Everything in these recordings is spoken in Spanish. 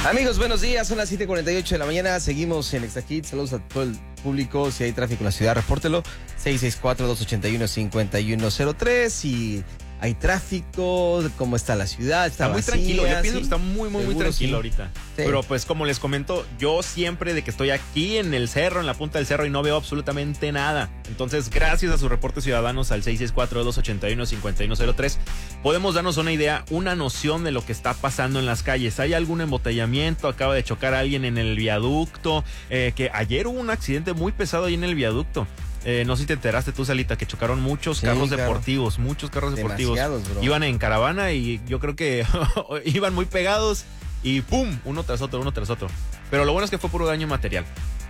Amigos, buenos días, son las 7:48 de la mañana, seguimos en Exahit, saludos a todo el público, si hay tráfico en la ciudad, repórtelo, 664-281-5103, y hay tráfico, cómo está la ciudad, está muy vacía, tranquilo, yo pienso ¿sí? que está muy tranquilo sí. ahorita. Sí. Pero pues como les comento, yo siempre de que estoy aquí en el cerro, en la punta del cerro y no veo absolutamente nada. Entonces, gracias a sus reportes ciudadanos al 664-281-5103, podemos darnos una idea, una noción de lo que está pasando en las calles. ¿Hay algún embotellamiento? Acaba de chocar a alguien en el viaducto, que ayer hubo un accidente muy pesado ahí en el viaducto. No sé si te enteraste tú, Salita, que chocaron muchos carros deportivos, muchos carros deportivos. Bro. Iban en caravana y yo creo que iban muy pegados y ¡pum! Uno tras otro. Pero lo bueno es que fue puro daño material.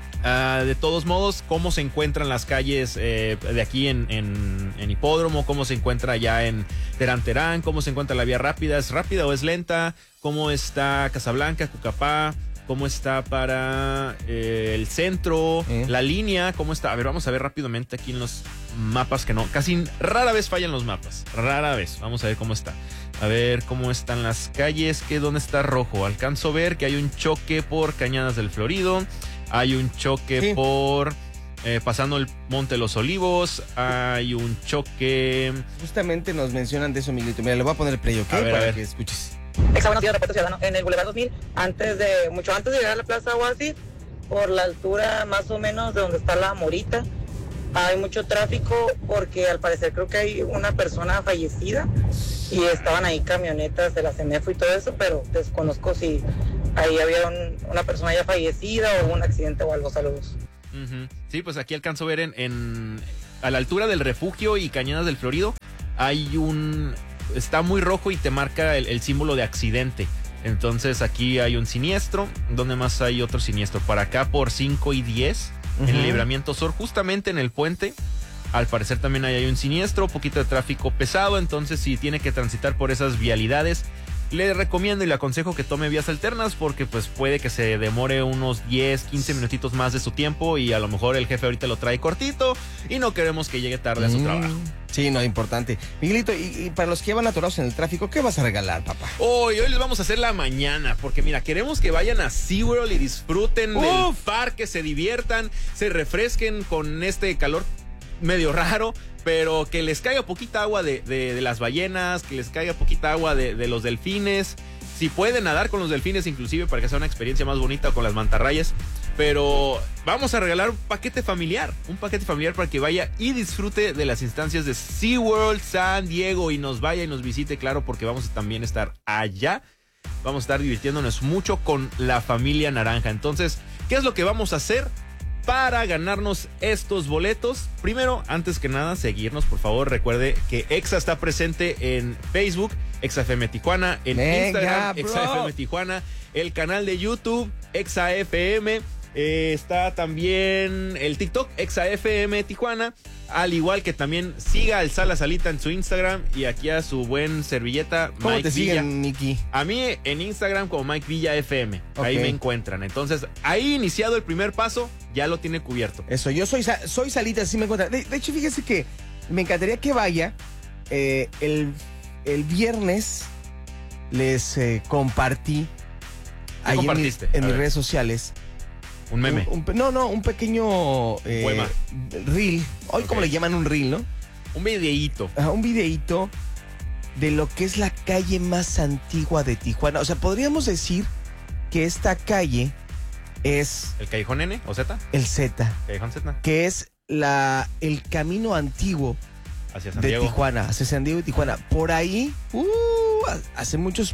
De todos modos, ¿cómo se encuentran las calles de aquí en Hipódromo? ¿Cómo se encuentra ya en Terán? ¿Cómo se encuentra la vía rápida? ¿Es rápida o es lenta? ¿Cómo está Casablanca, Cucapá? ¿Cómo está para el centro? La línea, ¿cómo está? A ver, vamos a ver rápidamente aquí en los mapas, que no, casi rara vez fallan los mapas. Rara vez. Vamos a ver cómo está. A ver cómo están las calles, ¿dónde está rojo? Alcanzo a ver que hay un choque por Cañadas del Florido. Hay un choque por pasando el Monte de los Olivos. Hay un choque. Justamente nos mencionan de eso, Miguelito. Mira, le voy a poner el play, ¿ok? Para que escuches. Buenos días, reporte ciudadano. En el Boulevard 2000, mucho antes de llegar a la Plaza Oasis, por la altura más o menos de donde está la Morita, hay mucho tráfico porque al parecer creo que hay una persona fallecida y estaban ahí camionetas de la CEMEFO y todo eso, pero desconozco si ahí había una persona ya fallecida o un accidente o algo. Saludos. Sí, pues aquí alcanzo a ver a la altura del Refugio y Cañadas del Florido hay está muy rojo y te marca el símbolo de accidente. Entonces aquí hay un siniestro. ¿Dónde más hay otro siniestro? Para acá por 5 y 10, en el Libramiento Sur, justamente en el puente. Al parecer también hay un siniestro, poquito de tráfico pesado. Entonces si tiene que transitar por esas vialidades, le recomiendo y le aconsejo que tome vías alternas, porque pues puede que se demore unos 10, 15 minutitos más de su tiempo y a lo mejor el jefe ahorita lo trae cortito y no queremos que llegue tarde a su trabajo. Sí, no, importante. Miguelito, y para los que van atorados en el tráfico, ¿qué vas a regalar, papá? Hoy les vamos a hacer la mañana, porque mira, queremos que vayan a SeaWorld y disfruten del parque, se diviertan, se refresquen con este calor medio raro, pero que les caiga poquita agua de las ballenas, que les caiga poquita agua de los delfines. Si pueden nadar con los delfines, inclusive, para que sea una experiencia más bonita, con las mantarrayas. Pero vamos a regalar un paquete familiar para que vaya y disfrute de las instancias de SeaWorld San Diego y nos vaya y nos visite, claro, porque vamos a también estar allá. Vamos a estar divirtiéndonos mucho con la familia naranja. Entonces, ¿qué es lo que vamos a hacer para ganarnos estos boletos? Primero, antes que nada, seguirnos, por favor. Recuerde que Exa está presente en Facebook, ExaFM Tijuana, en Instagram, ExaFM Tijuana, el canal de YouTube, ExaFM. Está también el TikTok, ExaFM Tijuana, al igual que también siga al Sala Salita en su Instagram y aquí a su buen servilleta, ¿Cómo Mike te Villa. siguen, Miki? A mí en Instagram como Mike Villa FM, ahí me encuentran. Entonces, ahí iniciado el primer paso, ya lo tiene cubierto. Eso, yo soy Salita, así me encuentran. De hecho, fíjese que me encantaría que vaya el viernes. Les compartí ahí en mis redes sociales. ¿Un meme? Un pequeño reel. Hoy como le llaman un reel, ¿no? Un videíto. Un videíto de lo que es la calle más antigua de Tijuana. O sea, podríamos decir que esta calle es... ¿El Callejón N o Z? El Z. Callejón Z. Que es el camino antiguo hacia San Diego. De Tijuana, hacia San Diego y Tijuana. Por ahí, hace muchos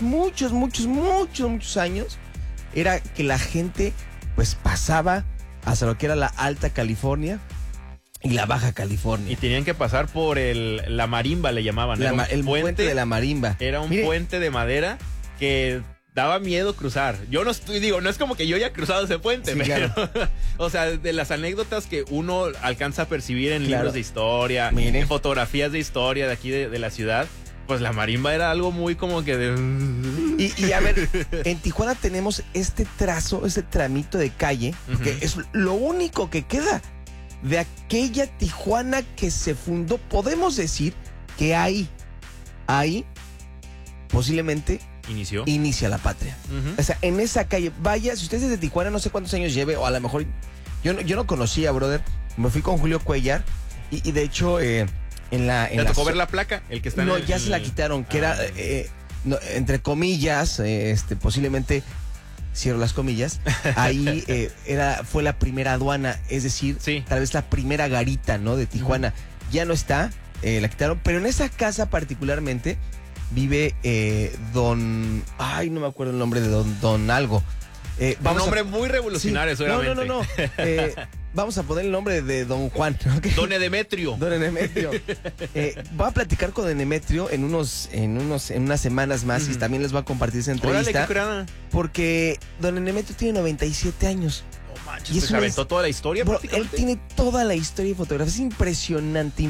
años, era que la gente pues pasaba hacia lo que era la Alta California y la Baja California. Y tenían que pasar por la marimba, le llamaban. El puente de la marimba. Era un puente de madera que daba miedo cruzar. Yo no es como que yo haya cruzado ese puente, sí, pero, claro. O sea, de las anécdotas que uno alcanza a percibir en libros de historia, en fotografías de historia de aquí de la ciudad, pues la marimba era algo muy como que de... Y a ver, en Tijuana tenemos este tramito de calle, que es lo único que queda de aquella Tijuana que se fundó. Podemos decir que ahí posiblemente inicia la patria. O sea, en esa calle, vaya, si usted es de Tijuana, no sé cuántos años lleve, o a lo mejor, yo no conocía, brother, me fui con Julio Cuellar, y de hecho, ¿te tocó ver la placa? El que está no, ya se la quitaron, que era, entre comillas, posiblemente, cierro las comillas, ahí fue la primera aduana, es decir, tal vez la primera garita, ¿no? De Tijuana. Ya no está, la quitaron, pero en esa casa particularmente vive ay, no me acuerdo el nombre de don algo. Un nombre muy revolucionario, seguramente. No. Vamos a poner el nombre de don Juan. ¿Okay? Don Edemetrio. Don Edemetrio. Voy a platicar con Edemetrio en unas semanas más y también les voy a compartir esa entrevista. Órale, porque don Edemetrio tiene 97 años. No manches, ¿se aventó toda la historia? Él tiene toda la historia y fotografía. Es impresionante.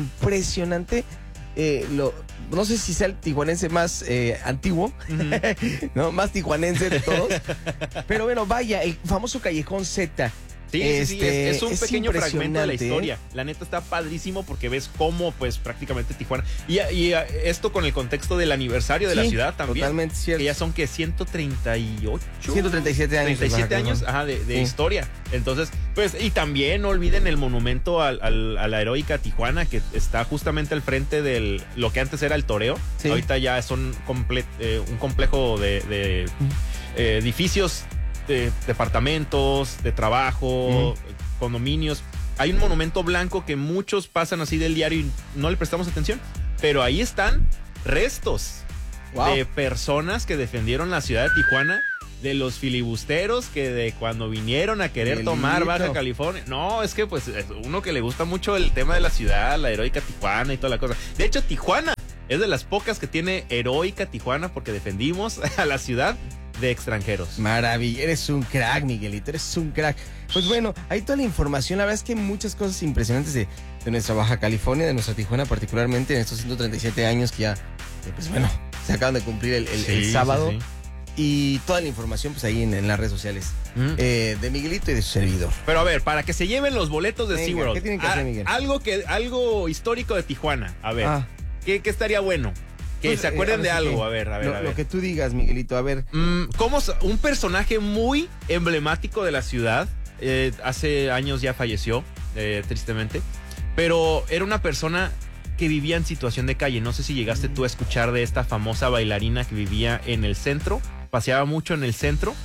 No sé si sea el tijuanense más antiguo, ¿no? Más tijuanense de todos. Pero bueno, vaya, el famoso Callejón Z. Sí, es un pequeño fragmento de la historia. La neta está padrísimo porque ves cómo, pues, prácticamente Tijuana. Y esto con el contexto del aniversario de la ciudad también. Totalmente cierto. Que ya son, ¿qué? 138. 137 años. 37 años, de historia. Entonces, pues, y también no olviden el monumento a la heroica Tijuana, que está justamente al frente de lo que antes era el toreo. Sí. Ahorita ya son un complejo de edificios, de departamentos, de trabajo, condominios. Hay un monumento blanco que muchos pasan así del diario y no le prestamos atención, pero ahí están restos de personas que defendieron la ciudad de Tijuana, de los filibusteros que de cuando vinieron a querer tomar Baja California. No, es que pues uno que le gusta mucho el tema de la ciudad, la heroica Tijuana y toda la cosa. De hecho, Tijuana es de las pocas que tiene heroica Tijuana porque defendimos a la ciudad de extranjeros. Maravilla, eres un crack, Miguelito, eres un crack. Pues bueno, hay toda la información, la verdad es que muchas cosas impresionantes de nuestra Baja California, de nuestra Tijuana particularmente, en estos 137 años que ya, pues bueno, se acaban de cumplir el sábado. Sí. Y toda la información pues ahí en las redes sociales de Miguelito y de su servidor. Pero a ver, para que se lleven los boletos de SeaWorld, ¿qué tienen que hacer, Miguel? Algo histórico de Tijuana, a ver, ¿qué estaría bueno? Que pues, se acuerden de algo, a ver. Lo que tú digas, Miguelito, a ver. ¿Cómo un personaje muy emblemático de la ciudad, hace años ya falleció, tristemente, pero era una persona que vivía en situación de calle. No sé si llegaste tú a escuchar de esta famosa bailarina que vivía en el centro, paseaba mucho en el centro,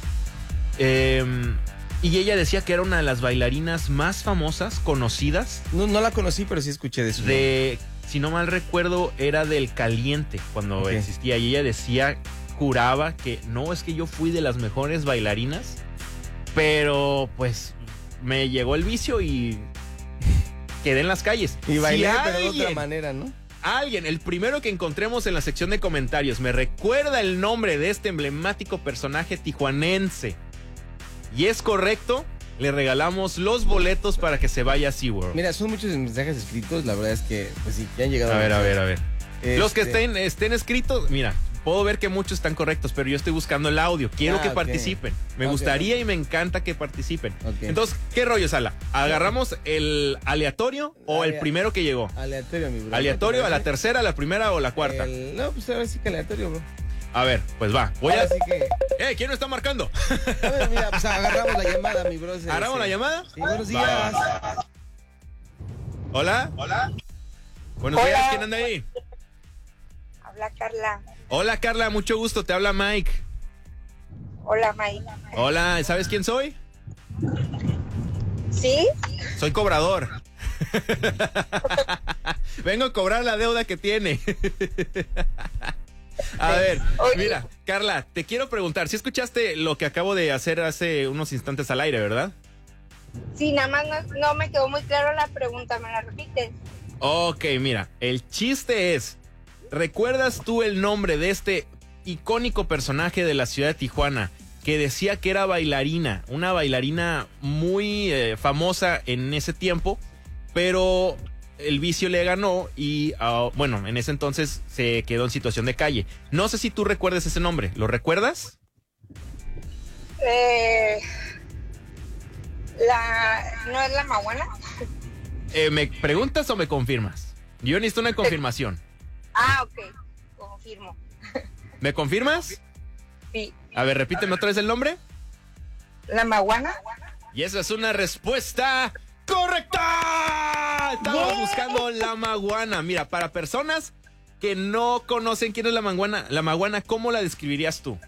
y ella decía que era una de las bailarinas más famosas, conocidas. No la conocí, pero sí escuché de eso. Si no mal recuerdo, era del Caliente cuando existía. Y ella juraba que no, es que yo fui de las mejores bailarinas, pero pues me llegó el vicio y quedé en las calles. Y bailé, pero de otra manera, ¿no? El primero que encontremos en la sección de comentarios, me recuerda el nombre de este emblemático personaje tijuanense y es correcto, le regalamos los boletos para que se vaya a SeaWorld. Mira, son muchos mensajes escritos, la verdad es que, pues sí, ya han llegado. A ver. Los que estén escritos, mira, puedo ver que muchos están correctos, pero yo estoy buscando el audio. Quiero que participen. Me gustaría y me encanta que participen. Entonces, ¿qué rollo, Sala? ¿Agarramos el aleatorio o el primero que llegó? Aleatorio, mi bro. ¿Aleatorio a la tercera, a la primera o la cuarta? No, pues ahora sí que aleatorio, bro. A ver, pues va. Así que... ¿Quién no está marcando? A ver, mira, pues agarramos la llamada, mi bro. ¿Agarramos la llamada? Sí, buenos días. Hola. Buenos días, ¿quién anda ahí? Habla Carla. Hola, Carla, mucho gusto, te habla Mike. Hola, Mike. Hola, ¿sabes quién soy? ¿Sí? Soy cobrador. Vengo a cobrar la deuda que tiene. A ver, mira, Carla, te quiero preguntar, ¿sí escuchaste lo que acabo de hacer hace unos instantes al aire, verdad? Sí, nada más no me quedó muy claro la pregunta, ¿me la repites? Ok, mira, el chiste es, ¿recuerdas tú el nombre de este icónico personaje de la ciudad de Tijuana que decía que era bailarina, una bailarina muy famosa en ese tiempo, pero el vicio le ganó y, bueno, en ese entonces se quedó en situación de calle? No sé si tú recuerdas ese nombre, ¿lo recuerdas? ¿No es la Maguana? ¿Me preguntas o me confirmas? Yo necesito una confirmación. Ok, confirmo. ¿Me confirmas? Sí. A ver, repíteme otra vez el nombre. La Maguana. Y esa es una respuesta correcta. Estamos buscando la Maguana. Mira, para personas que no conocen quién es la Maguana, ¿cómo la describirías tú?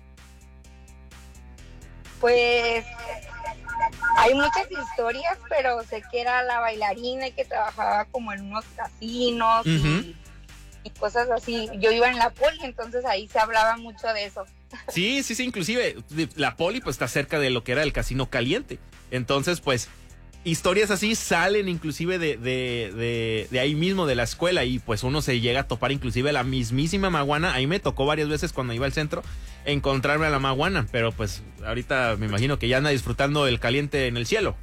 Pues hay muchas historias, pero sé que era la bailarina y que trabajaba como en unos casinos y cosas así. Yo iba en la poli, entonces ahí se hablaba mucho de eso. Sí, inclusive la poli pues está cerca de lo que era el Casino Caliente. Entonces, pues, historias así salen inclusive de ahí mismo, de la escuela, y pues uno se llega a topar inclusive la mismísima Maguana. Ahí me tocó varias veces cuando iba al centro encontrarme a la Maguana, pero pues ahorita me imagino que ya anda disfrutando el caliente en el cielo.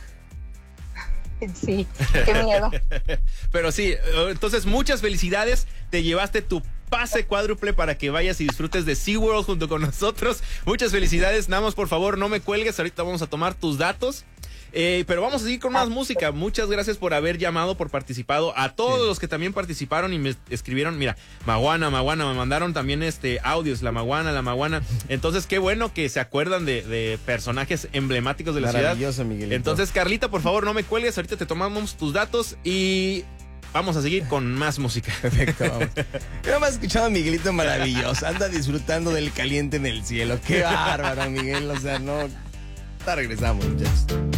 Sí, qué miedo. Pero sí, entonces muchas felicidades, te llevaste tu pase cuádruple para que vayas y disfrutes de SeaWorld junto con nosotros. Muchas felicidades, nada más por favor no me cuelgues, ahorita vamos a tomar tus datos. Pero vamos a seguir con más música. Muchas gracias por haber llamado, por participado. A todos los que también participaron y me escribieron, mira, Maguana, me mandaron también audios, la Maguana. Entonces, qué bueno que se acuerdan de personajes emblemáticos de la ciudad. Maravilloso, Miguelito. Entonces, Carlita, por favor, no me cuelgues. Ahorita te tomamos tus datos y vamos a seguir con más música. Perfecto, vamos. Yo nomás escuchado a Miguelito maravilloso. Anda disfrutando del caliente en el cielo. Qué bárbaro, Miguel. O sea, no. Regresamos, muchachos.